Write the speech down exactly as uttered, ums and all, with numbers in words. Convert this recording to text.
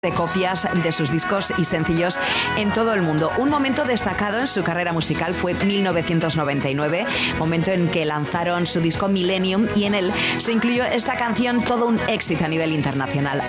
de copias de sus discos y sencillos en todo el mundo. Un momento destacado en su carrera musical fue mil novecientos noventa y nueve, momento en que lanzaron su disco Millennium y en él se incluyó esta canción, todo un éxito a nivel internacional.